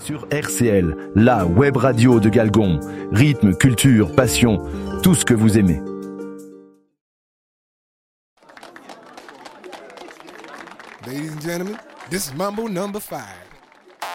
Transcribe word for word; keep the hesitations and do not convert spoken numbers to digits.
sur R C L, la web radio de Galgon. Rythme, culture, passion, tout ce que vous aimez. Ladies and gentlemen, this is Mambo number five.